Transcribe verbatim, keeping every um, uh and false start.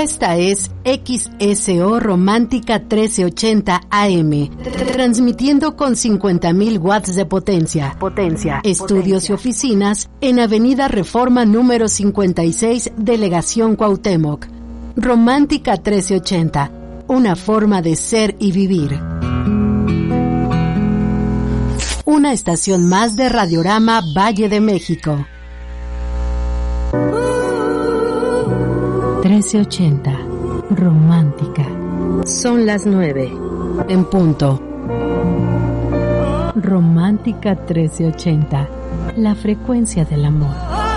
Esta es X S O Romántica trece ochenta A M, transmitiendo con cincuenta mil watts de potencia. Potencia. Estudios potencia. Y oficinas en Avenida Reforma número cincuenta y seis, Delegación Cuauhtémoc. Romántica trece ochenta, una forma de ser y vivir. Una estación más de Radiorama Valle de México. trece ochenta, Romántica. Son las nueve, en punto. Romántica trece ochenta, la frecuencia del amor.